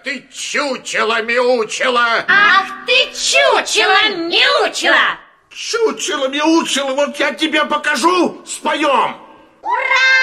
ты чучело-мяучело! Ах ты чучело-мяучело! Чучело-мяучело, вот я тебе покажу, споем! Ура!